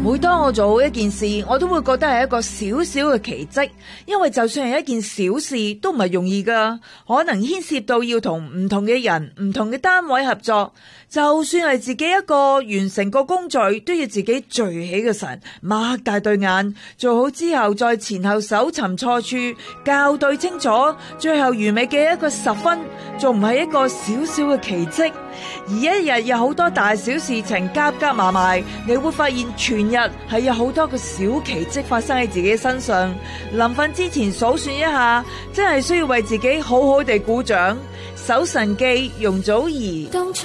每當我做好一件事，我都會覺得係一個小小嘅奇蹟，因為就算係一件小事都唔係容易噶，可能牽涉到要同唔同嘅人、唔同嘅單位合作，就算係自己一個完成個工序，都要自己聚起個神，擘大對眼，做好之後再前後搜尋錯處，校對清楚，最後完美嘅一個10分，仲唔係一個小小嘅奇蹟？而一日有好多大小事情夾夾埋埋，你會發現全日係有好多個小奇蹟發生喺自己身上。臨瞓之前數算一下，真係需要為自己好好地鼓掌。搜神記，容祖兒。